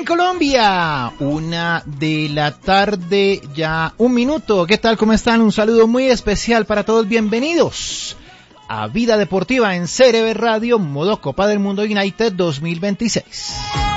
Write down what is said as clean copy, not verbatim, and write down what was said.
Colombia, 1:00 PM, ya 1 minuto. ¿Qué tal? ¿Cómo están? Un saludo muy especial para todos. Bienvenidos a Vida Deportiva en CRB Radio, modo Copa del Mundo United 2026.